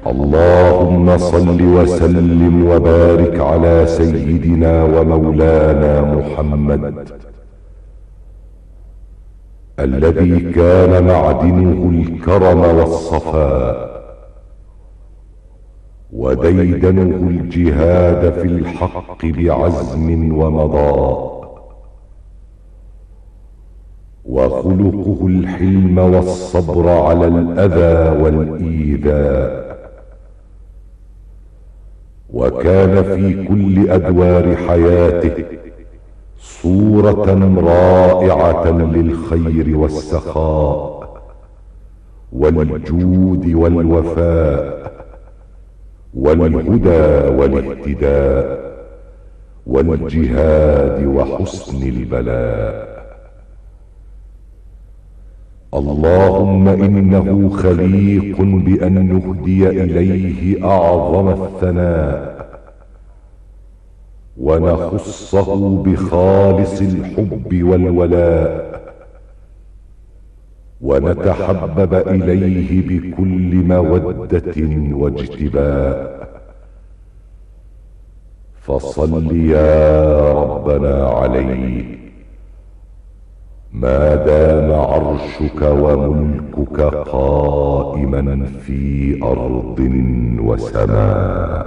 اللهم صل وسلم وبارك على سيدنا ومولانا محمد الذي كان معدنه الكرم والصفاء وديدنه الجهاد في الحق بعزم ومضاء، وخلقه الحلم والصبر على الأذى والإيذاء، وكان في كل أدوار حياته صورة رائعة للخير والسخاء والجود والوفاء والهدى والاهتداء والجهاد وحسن البلاء. اللهم إنه خليق بأن نهدي إليه أعظم الثناء ونخصه بخالص الحب والولاء، ونتحبب إليه بكل مودة واجتباء. فصل يا ربنا عليه ما دام عرشك وملكك قائما في أرض وسماء.